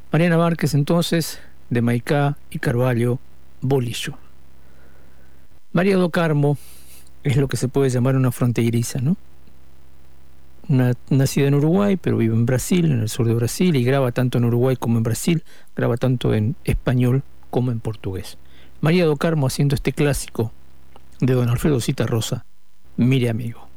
Mariana Márquez, entonces, de Maicá y Carvalho, Bolillo. María do Carmo es lo que se puede llamar una fronteriza, ¿no? Nacida en Uruguay, pero vive en Brasil, en el sur de Brasil, y graba tanto en Uruguay como en Brasil, graba tanto en español como en portugués. María do Carmo haciendo este clásico de don Alfredo Zitarrosa, Mire Amigo.